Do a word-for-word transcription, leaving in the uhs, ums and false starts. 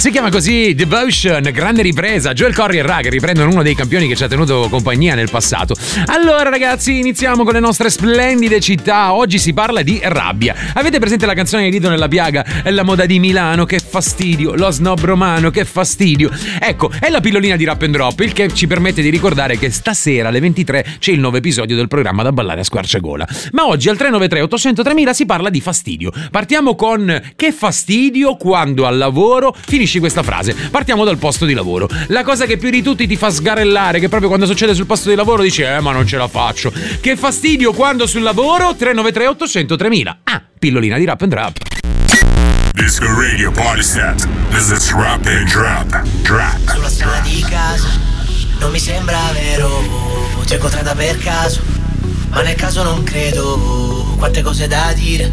Si chiama così Devotion, grande ripresa. Joel Corry e Rag riprendono uno dei campioni che ci ha tenuto compagnia nel passato. Allora ragazzi, iniziamo con le nostre splendide città. Oggi si parla di rabbia. Avete presente la canzone di Rito nella piaga? È la moda di Milano, che fastidio. Lo snob romano, che fastidio. Ecco, è la pillolina di Rap and Drop, il che ci permette di ricordare che stasera alle ventitré c'è il nuovo episodio del programma da ballare a squarciagola. Ma oggi al tre nove tre otto zero zero tremila si parla di fastidio. Partiamo con che fastidio quando al lavoro finisci questa frase. Partiamo dal posto di lavoro. La cosa che più di tutti ti fa sgarellare, che proprio quando succede sul posto di lavoro dici eh ma non ce la faccio. Che fastidio quando sul lavoro? tre nove tre otto zero zero tremila. Ah, pillolina di Rap and Drop. Disco Radio Party Set. This is Rap and Drop. Drop. Sulla strada di casa non mi sembra vero, ti ho incontrata per caso, ma nel caso non credo. Quante cose da dire,